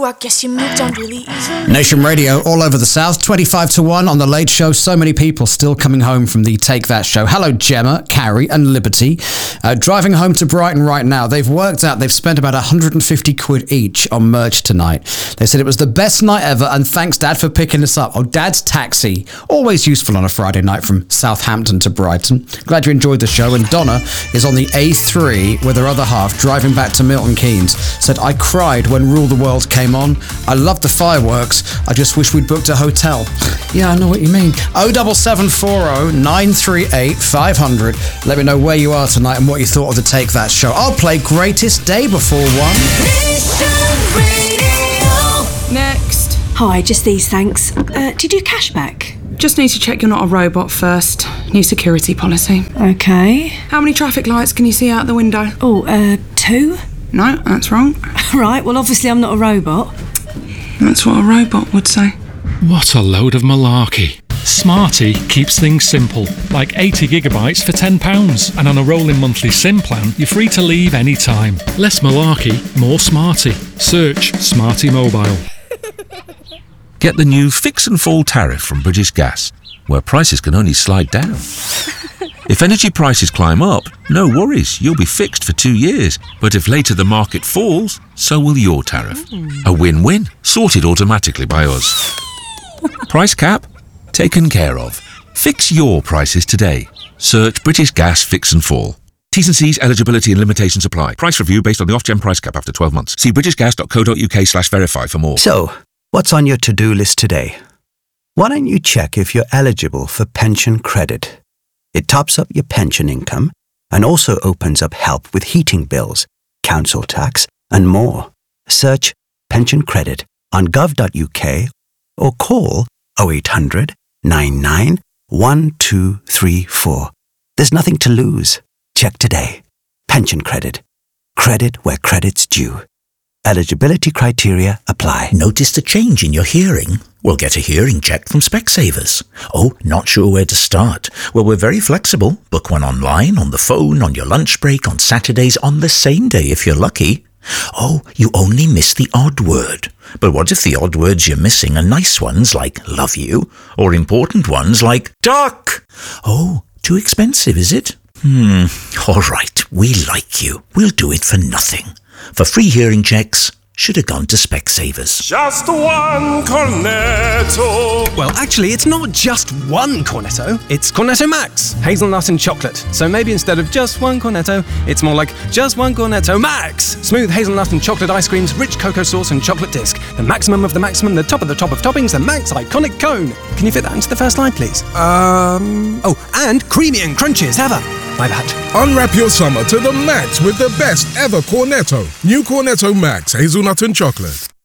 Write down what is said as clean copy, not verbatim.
I guess you moved on really easily. Nation Radio all over the South, 25 to 1 on The Late Show. So many people still coming home from the Take That show. Hello, Gemma, Carrie and Liberty. Driving home to Brighton right now. They've worked out they've spent about 150 quid each on merch tonight. They said it was the best night ever, and thanks, Dad, for picking us up. Oh, Dad's taxi. Always useful on a Friday night from Southampton to Brighton. Glad you enjoyed the show. And Donna is on the A3 with her other half driving back to Milton Keynes. Said, I cried when Rule the World came on. I loved the fireworks. I just wish we'd booked a hotel. Yeah, I know what you mean. 07740 938 500. Let me know where you are tonight and what you thought of the Take That show. I'll play Greatest Day Before One. Next. Hi, just these, thanks. Do you do cashback? Just need to check you're not a robot first. New security policy. Okay. How many traffic lights can you see out the window? Oh, 2? No, that's wrong. Right, well, obviously I'm not a robot. That's what a robot would say. What a load of malarkey. Smarty keeps things simple, like 80 gigabytes for £10, and on a rolling monthly SIM plan, you're free to leave any time. Less malarkey, more Smarty. Search Smarty Mobile. Get the new Fix and Fall tariff from British Gas, where prices can only slide down. If energy prices climb up, no worries, you'll be fixed for 2 years. But if later the market falls, so will your tariff. A win-win, sorted automatically by us. Price cap? Taken care of. Fix your prices today. Search British Gas Fix and Fall. T's and C's, eligibility and limitations apply. Price review based on the Ofgem price cap after 12 months. See britishgas.co.uk/verify for more. So, what's on your to-do list today? Why don't you check if you're eligible for pension credit? It tops up your pension income and also opens up help with heating bills, council tax and more. Search pension credit on gov.uk or call 0800 99 1234. There's nothing to lose. Check today. Pension credit. Credit where credit's due. Eligibility criteria apply. Noticed a change in your hearing? Well, get a hearing check from Specsavers. Oh, not sure where to start? Well, we're very flexible. Book one online, on the phone, on your lunch break, on Saturdays, on the same day if you're lucky. Oh, you only miss the odd word. But what if the odd words you're missing are nice ones like love you, or important ones like duck? Oh, too expensive, is it? All right, we like you. We'll do it for nothing. For free hearing checks, should have gone to Specsavers. Just one Cornetto. Well, actually, it's not just one Cornetto. It's Cornetto Max, hazelnut and chocolate. So maybe instead of just one Cornetto, it's more like just one Cornetto Max. Smooth hazelnut and chocolate ice creams, rich cocoa sauce and chocolate disc. The maximum of the maximum, the top of toppings, the Max iconic cone. Can you fit that into the first line, please? Oh, and creamy and crunchy as ever. My bad. Unwrap your summer to the max with the best ever Cornetto. New Cornetto Max, hazelnut and chocolate.